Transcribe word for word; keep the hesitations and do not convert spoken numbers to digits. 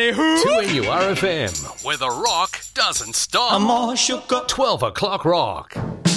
Anywho. two A U R F M, where the rock doesn't stop. I'm all shook up. twelve o'clock rock.